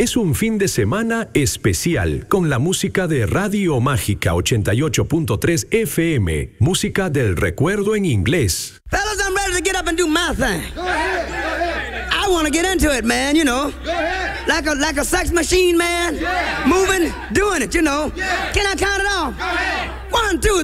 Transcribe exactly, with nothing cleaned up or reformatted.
Es un fin de semana especial con la música de Radio Mágica ochenta y ocho punto tres F M, música del recuerdo en inglés. Fellas, I'm ready to get up and do my thing. Go ahead, go ahead. I want to get into it, man, you know. Go ahead. Like a like a sex machine, man. Yeah. Moving, doing it, you know. Yeah. Can I count it off? Go ahead. One, two,